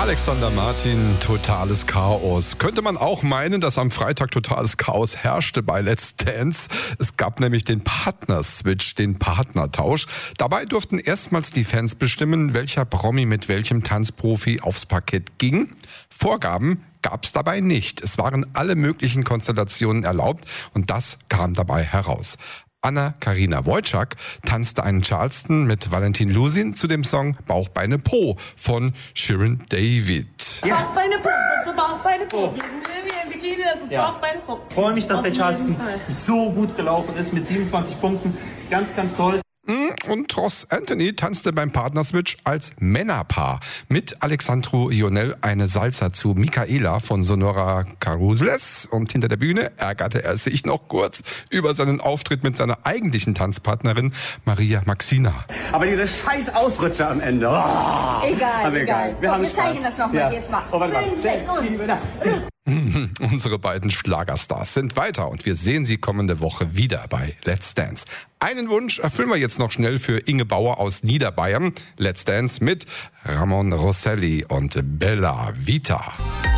Alexander Martin, totales Chaos. Könnte man auch meinen, dass am Freitag totales Chaos herrschte bei Let's Dance. Es gab nämlich den Partner-Switch, den Partnertausch. Dabei durften erstmals die Fans bestimmen, welcher Promi mit welchem Tanzprofi aufs Parkett ging. Vorgaben gab es dabei nicht. Es waren alle möglichen Konstellationen erlaubt und das kam dabei heraus. Anna-Karina Wojcik tanzte einen Charleston mit Valentin Lusin zu dem Song Bauch, Beine, Po von Shirin David. Ja. Bauch, Beine, Po, Bauch, Beine, Po. Wir sind irgendwie im Bikini, das ist Bauch, Beine, Po. Ich freue mich, dass der Charleston so gut gelaufen ist mit 27 Punkten. Ganz, ganz toll. Und Ross Anthony tanzte beim Partnerswitch als Männerpaar mit Alexandru Ionel eine Salsa zu Micaela von Sonora Caruzles. Und hinter der Bühne ärgerte er sich noch kurz über seinen Auftritt mit seiner eigentlichen Tanzpartnerin Maria Maxina. Aber diese scheiß Ausrutscher am Ende. Oh, Egal. Wir zeigen das nochmal. Ja. Oh, warte mal. 6, 7, Unsere beiden Schlagerstars sind weiter und wir sehen sie kommende Woche wieder bei Let's Dance. Einen Wunsch erfüllen wir jetzt noch schnell für Inge Bauer aus Niederbayern. Let's Dance mit Ramon Rosselli und Bella Vita.